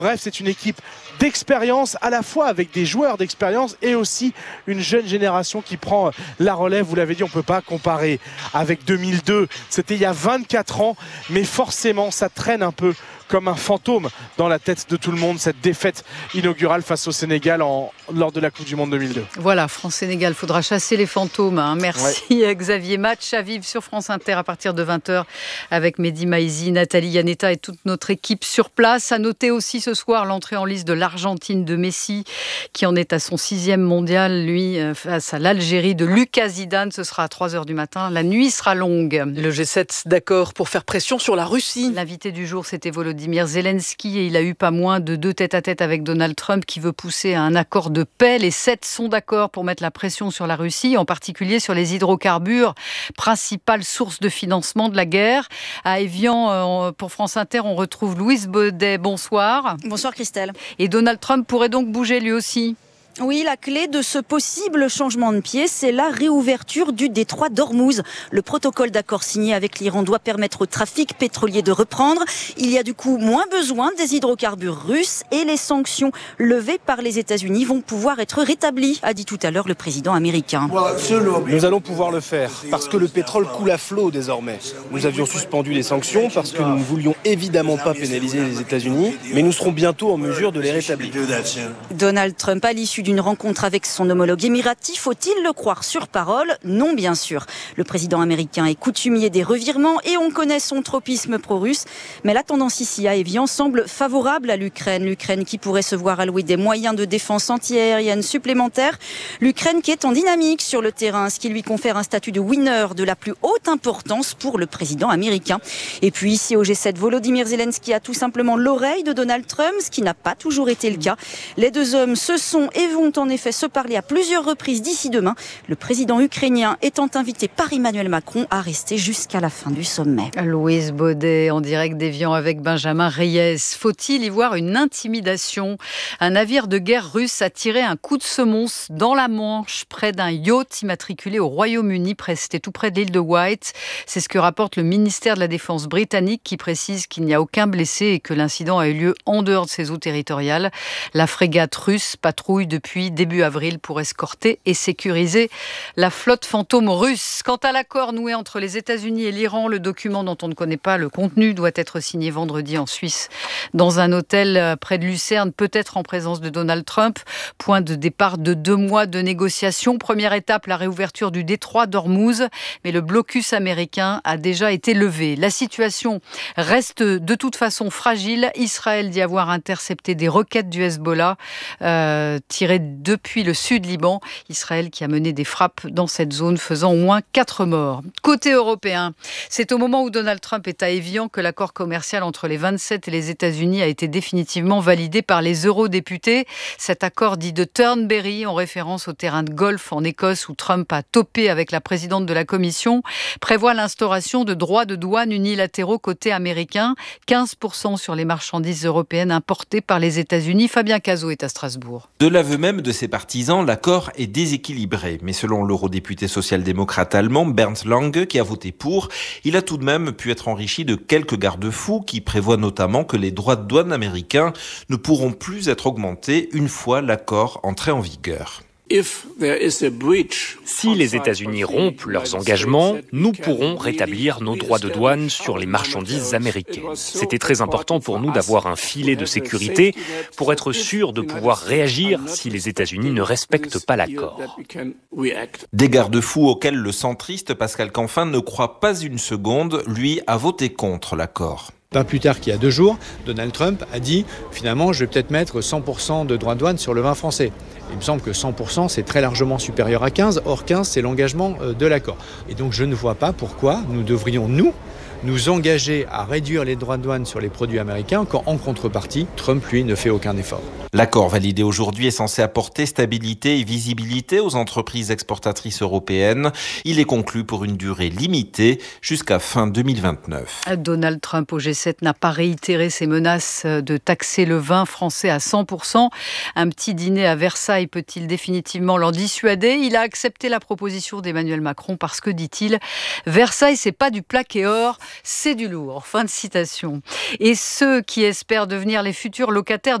Bref, c'est une équipe d'expérience, à la fois avec des joueurs d'expérience et aussi une jeune génération qui prend la relève. Vous l'avez dit, on ne peut pas comparer avec 2002. C'était il y a 24 ans, mais forcément, ça traîne un peu comme un fantôme dans la tête de tout le monde, cette défaite inaugurale face au Sénégal lors de la Coupe du Monde 2002. Voilà, France-Sénégal, il faudra chasser les fantômes. Hein. Merci Xavier. Match à vivre sur France Inter à partir de 20h avec Mehdi Maizi, Nathalie Yanetta et toute notre équipe sur place. À noter aussi ce soir l'entrée en lice de l'Argentine de Messi, qui en est à son 6e mondial, lui, face à l'Algérie de Lucas Zidane. Ce sera à 3h du matin. La nuit sera longue. Le G7 d'accord pour faire pression sur la Russie. L'invité du jour, c'était Volodymyr Zelensky et il a eu pas moins de 2 tête-à-tête avec Donald Trump qui veut pousser à un accord de paix. Les 7 sont d'accord pour mettre la pression sur la Russie, en particulier sur les hydrocarbures, principale source de financement de la guerre. À Évian, pour France Inter, on retrouve Louise Baudet. Bonsoir. Bonsoir Christelle. Et Donald Trump pourrait donc bouger lui aussi ? Oui, la clé de ce possible changement de pied, c'est la réouverture du détroit d'Ormuz. Le protocole d'accord signé avec l'Iran doit permettre au trafic pétrolier de reprendre. Il y a du coup moins besoin des hydrocarbures russes et les sanctions levées par les États-Unis vont pouvoir être rétablies, a dit tout à l'heure le président américain. Nous allons pouvoir le faire parce que le pétrole coule à flot désormais. Nous avions suspendu les sanctions parce que nous ne voulions évidemment pas pénaliser les États-Unis, mais nous serons bientôt en mesure de les rétablir. Donald Trump, à l'issue d'une rencontre avec son homologue émirati, faut-il le croire sur parole ? Non, bien sûr. Le président américain est coutumier des revirements et on connaît son tropisme pro-russe. Mais la tendance ici à Évian semble favorable à l'Ukraine. L'Ukraine qui pourrait se voir allouer des moyens de défense antiaérienne supplémentaires. L'Ukraine qui est en dynamique sur le terrain, ce qui lui confère un statut de winner de la plus haute importance pour le président américain. Et puis ici au G7, Volodymyr Zelensky a tout simplement l'oreille de Donald Trump, ce qui n'a pas toujours été le cas. Les deux hommes se sont et vont en effet se parler à plusieurs reprises d'ici demain. Le président ukrainien étant invité par Emmanuel Macron à rester jusqu'à la fin du sommet. Louise Baudet en direct d'Évian avec Benjamin Reyes. Faut-il y voir une intimidation ? Un navire de guerre russe a tiré un coup de semonce dans la Manche près d'un yacht immatriculé au Royaume-Uni. C'était tout près de l'île de Wight. C'est ce que rapporte le ministère de la Défense britannique qui précise qu'il n'y a aucun blessé et que l'incident a eu lieu en dehors de ses eaux territoriales. La frégate russe patrouille depuis début avril pour escorter et sécuriser la flotte fantôme russe. Quant à l'accord noué entre les États-Unis et l'Iran, le document dont on ne connaît pas le contenu doit être signé vendredi en Suisse dans un hôtel près de Lucerne, peut-être en présence de Donald Trump. Point de départ de 2 mois de négociations. Première étape, la réouverture du détroit d'Ormuz, mais le blocus américain a déjà été levé. La situation reste de toute façon fragile. Israël dit avoir intercepté des roquettes du Hezbollah tirées depuis le sud Liban. Israël qui a mené des frappes dans cette zone faisant au moins 4 morts. Côté européen, c'est au moment où Donald Trump est à Évian que l'accord commercial entre les 27 et les États-Unis a été définitivement validé par les eurodéputés. Cet accord dit de Turnberry, en référence au terrain de golf en Écosse où Trump a topé avec la présidente de la Commission, prévoit l'instauration de droits de douane unilatéraux côté américain, 15% sur les marchandises européennes importées par les États-Unis. Fabien Cazot est à Strasbourg. De l'aveu même de ses partisans, l'accord est déséquilibré. Mais selon l'eurodéputé social-démocrate allemand Bernd Lange, qui a voté pour, il a tout de même pu être enrichi de quelques garde-fous qui prévoient notamment que les droits de douane américains ne pourront plus être augmentés une fois l'accord entré en vigueur. Si les États-Unis rompent leurs engagements, nous pourrons rétablir nos droits de douane sur les marchandises américaines. C'était très important pour nous d'avoir un filet de sécurité pour être sûr de pouvoir réagir si les États-Unis ne respectent pas l'accord. Des garde-fous auxquels le centriste Pascal Canfin ne croit pas une seconde, lui a voté contre l'accord. Pas plus tard qu'il y a 2 jours, Donald Trump a dit « Finalement, je vais peut-être mettre 100% de droits de douane sur le vin français ». Il me semble que 100%, c'est très largement supérieur à 15%. Or, 15%, c'est l'engagement de l'accord. Et donc, je ne vois pas pourquoi nous devrions, nous engager à réduire les droits de douane sur les produits américains quand, en contrepartie, Trump, lui, ne fait aucun effort. L'accord validé aujourd'hui est censé apporter stabilité et visibilité aux entreprises exportatrices européennes. Il est conclu pour une durée limitée jusqu'à fin 2029. Donald Trump au G7 n'a pas réitéré ses menaces de taxer le vin français à 100%. Un petit dîner à Versailles peut-il définitivement l'en dissuader ? Il a accepté la proposition d'Emmanuel Macron parce que, dit-il, Versailles, c'est pas du plaqué or, c'est du lourd. Fin de citation. Et ceux qui espèrent devenir les futurs locataires